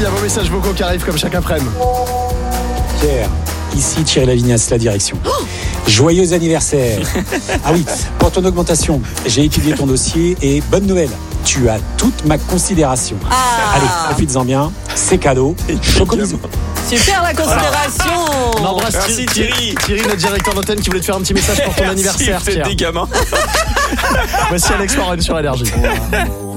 y a vos messages vocaux qui arrivent comme chaque après-midi. Pierre, ici Thierry Lavignas, la direction. Joyeux anniversaire. Ah oui, pour ton augmentation, j'ai étudié ton dossier et bonne nouvelle, tu as toute ma considération. Allez, profites-en bien, c'est cadeau. Choco bisous. Super la considération. On embrasse Merci Thierry. Thierry, notre directeur d'antenne qui voulait te faire un petit message pour ton anniversaire. Merci, faites Pierre. des gamins. Voici Alex Warren sur Énergie.